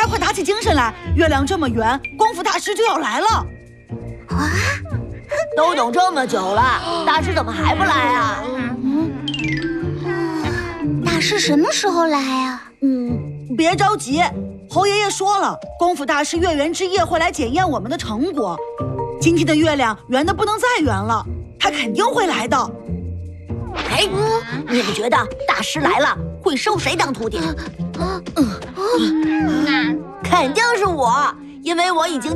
快打起精神来！月亮这么圆，功夫大师就要来了。 啊！ 都等这么久了，大师怎么还不来啊？ 大师什么时候来啊？ 别着急，侯爷爷说了，功夫大师月圆之夜会来检验我们的成果。今天的月亮圆的不能再圆了，他肯定会来的。 哎，你们觉得大师来了会收谁当徒弟？肯定是我，因为我已经